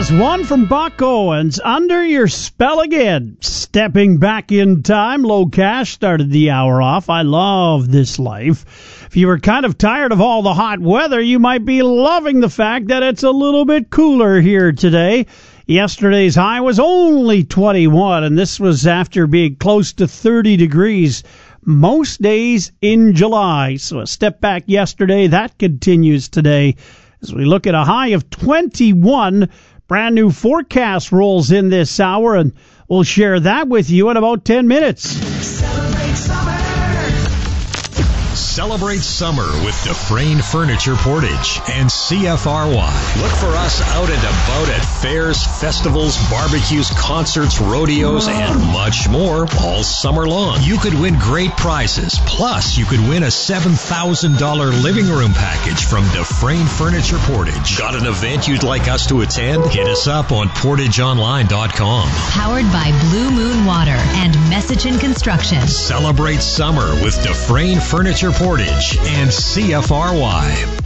Yes, one from Buck Owens, Under Your Spell Again. Stepping back in time, Low Cash started the hour off. I love this life. If you were kind of tired of all the hot weather, you might be loving the fact that it's a little bit cooler here today. Yesterday's high was only 21, and this was after being close to 30 degrees most days in July. So a step back yesterday, that continues today. As we look at a high of 21, brand new forecast rolls in this hour, and we'll share that with you in about 10 minutes. Celebrate summer. Celebrate summer with Dufresne Furniture Portage and CFRY. Look for us out and about at fairs, festivals, barbecues, concerts, rodeos, and much more all summer long. You could win great prizes. Plus, you could win a $7,000 living room package from Dufresne Furniture Portage. Got an event you'd like us to attend? Hit us up on portageonline.com. Powered by Blue Moon Water and Messichin Construction. Celebrate summer with Dufresne Furniture Portage and CFRY.